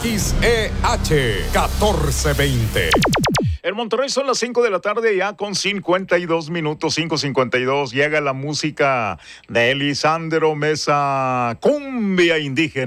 1420. En Monterrey son las 5 de la tarde, ya con 52 minutos, 5:52. Llega la música de Elisandro Mesa, cumbia indígena.